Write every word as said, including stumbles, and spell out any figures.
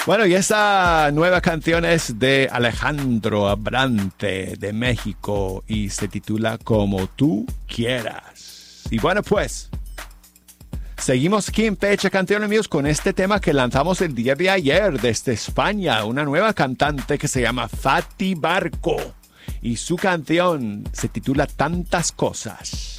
Bueno, y esta nueva canción es de Alejandro Abrante de México y se titula Como tú quieras. Y bueno, pues seguimos aquí en Fecha Canción, amigos, con este tema que lanzamos el día de ayer desde España. Una nueva cantante que se llama Fati Barco y su canción se titula Tantas Cosas.